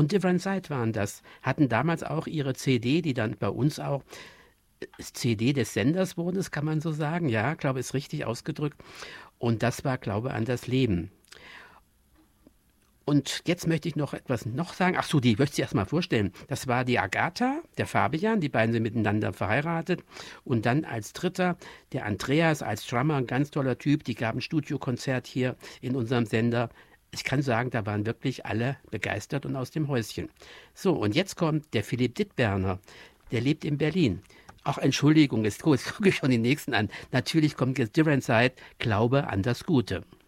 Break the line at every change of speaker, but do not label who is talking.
und Different Side waren das. Hatten damals auch ihre CD, die dann bei uns auch CD des Senders wurde, das kann man so sagen. Ja, glaube, ist richtig ausgedrückt. Und das war Glaube an das Leben. Und jetzt möchte ich noch etwas noch sagen. Ach so, die möchte ich erst mal vorstellen. Das war die Agatha, der Fabian, die beiden sind miteinander verheiratet. Und dann als dritter der Andreas als Drummer, ein ganz toller Typ. Die gaben ein Studiokonzert hier in unserem Sender. Ich kann sagen, da waren wirklich alle begeistert und aus dem Häuschen. So, und jetzt kommt der Philipp Dittberner. Der lebt in Berlin. Ach, Entschuldigung, jetzt gucke ich schon den nächsten an. Natürlich kommt jetzt Different Side, Glaube an das Gute.